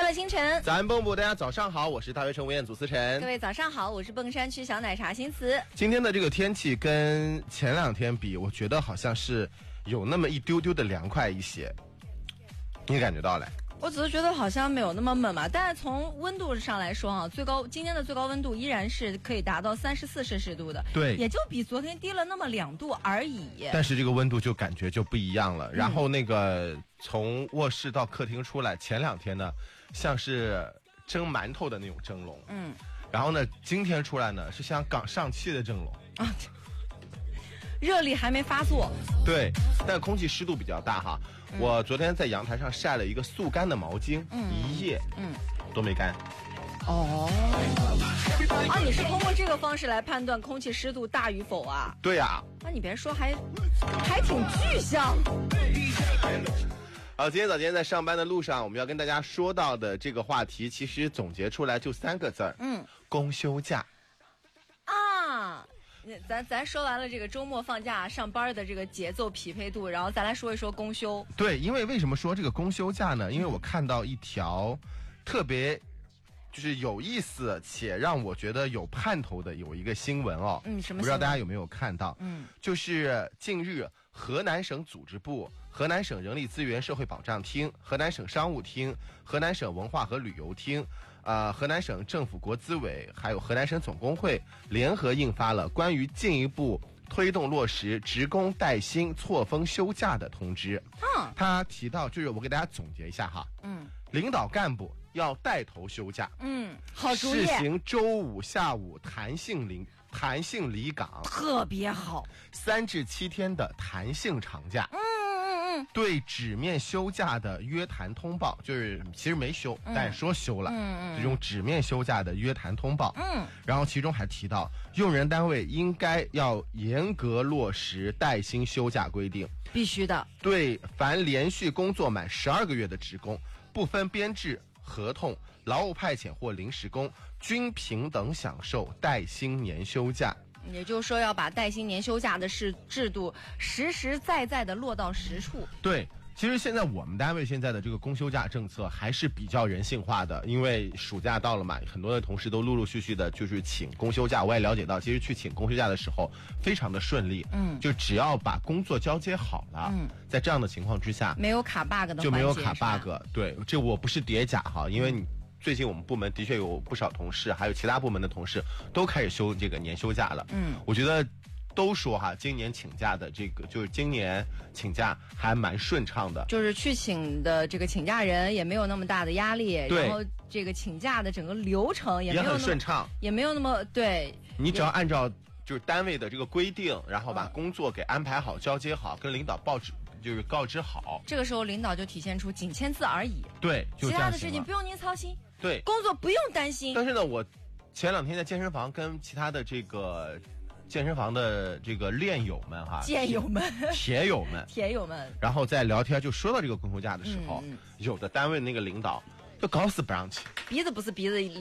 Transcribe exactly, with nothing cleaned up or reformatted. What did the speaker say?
乐星辰， 早安蹦蹦，大家早上好，我是大学城吴彦祖思晨。 各位早上好，我是蹦山区小奶茶新慈。 今天的这个天气跟前两天比，我觉得好像是有那么一丢丢的凉快一些，你感觉到嘞？ 我只是觉得好像没有那么闷嘛，但是从温度上来说啊，最高今天的最高温度依然是可以达到三十四摄氏度的， 对， 也就比昨天低了那么两度而已。 但是这个温度就感觉就不一样了。嗯、然后那个从卧室到客厅出来，前两天呢像是蒸馒头的那种蒸笼，嗯，然后呢今天出来呢是像刚上气的蒸笼啊。 热力还没发作， 对，但空气湿度比较大哈。嗯、我昨天在阳台上晒了一个速干的毛巾，嗯、一夜，嗯，都没干。 哦，啊，你是通过这个方式来判断空气湿度大与否啊？ 对呀、啊。 那你别说还，还挺具象。 好，今天早今天在上班的路上，我们要跟大家说到的这个话题，其实总结出来就三个字儿，嗯，公休假。 啊。咱咱说完了这个周末放假上班的这个节奏匹配度，然后再来说一说公休。 对，因为为什么说这个公休假呢？因为我看到一条特别就是有意思且让我觉得有盼头的有一个新闻哦。 嗯，什么新闻？ 不知道大家有没有看到？嗯，就是近日河南省组织部、河南省人力资源社会保障厅、河南省商务厅、河南省文化和旅游厅。呃，河南省政府国资委还有河南省总工会联合印发了关于进一步推动落实职工带薪错峰休假的通知。嗯，他提到，就是我给大家总结一下哈。嗯，领导干部要带头休假。 嗯，好主意。 实行周五下午弹性离弹性离岗， 特别好。 三至七天的弹性长假。嗯。对纸面休假的约谈通报，就是其实没休，嗯、但是说休了，嗯嗯，这种纸面休假的约谈通报，嗯，然后其中还提到，用人单位应该要严格落实带薪休假规定， 必须的。 对，凡连续工作满十二个月的职工，不分编制、合同、劳务派遣或临时工，均平等享受带薪年休假。 也就是说，要把带薪年休假的是制度实实在在的落到实处。 对，其实现在我们单位现在的这个公休假政策还是比较人性化的，因为暑假到了嘛，很多的同事都陆陆续续的就是请公休假。我也了解到，其实去请公休假的时候非常的顺利，嗯，就只要把工作交接好了，嗯，在这样的情况之下， 没有卡 bug 的就没有卡 bug。对，这我不是叠假哈，因为你。最近我们部门的确有不少同事，还有其他部门的同事都开始休这个年休假了。嗯，我觉得都说哈，今年请假的这个就是今年请假还蛮顺畅的， 就是去请的这个请假人也没有那么大的压力，然后这个请假的整个流程也没有那么也很顺畅， 也没有那么对。 你只要按照就是单位的这个规定，然后把工作给安排好、交接好，跟领导报知。就是告知好， 这个时候领导就体现出仅签字而已， 对，就其他的事情不用您操心， 对， 工作不用担心。 但是呢，我前两天在健身房跟其他的这个健身房的这个练友们哈， 健友们、 铁友们、 铁友们， 然后在聊天就说到这个公休假的时候，嗯、有的单位那个领导就搞死不让请， 鼻子不是鼻子。